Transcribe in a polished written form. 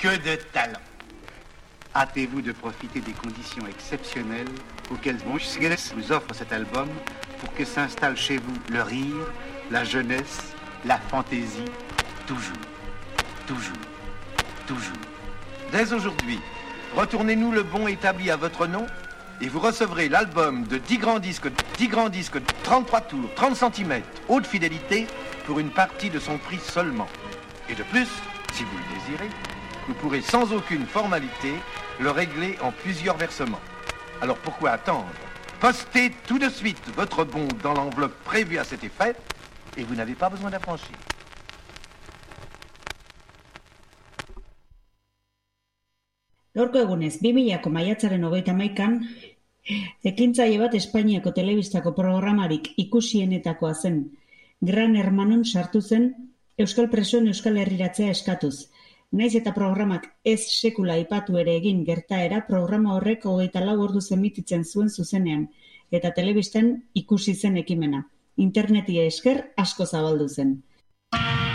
Que de talent. Hâtez-vous de profiter des conditions exceptionnelles auxquelles Moschgeles vous offre cet album pour que s'installe chez vous le rire, la jeunesse, la fantaisie, toujours, toujours, toujours. Dès aujourd'hui, retournez-nous le bon établi à votre nom et vous recevrez l'album de 10 grands disques, 33 tours, 30 cm, haute fidélité, pour une partie de son prix seulement. Et de plus, si vous le désirez, vous pourrez sans aucune formalité le régler en plusieurs versements. Alors pourquoi attendre? Postez tout de suite votre bon dans l'enveloppe prévue à cet effet et vous n'avez pas besoin d'affranchir. Gaurko egunez, 2000ko maiatzaren 31an, ekintzaile bat Espainiako telebistako programarik ikusienetakoa zen. Gran Hermanon sartu zen Euskal presoen Euskal Herriratzea eskatuz. Naiz eta programak ez sekula aipatu ere egin gertaera, programa horrek 24 orduz emititzen zuen zuzenean, eta telebistan ikusi zen ekimena. Interneti esker asko zabaldu zen.